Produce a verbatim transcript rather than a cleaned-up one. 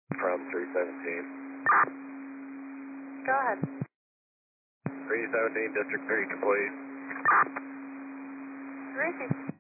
from three seventeen. Go ahead. three seventeen, District three complete. three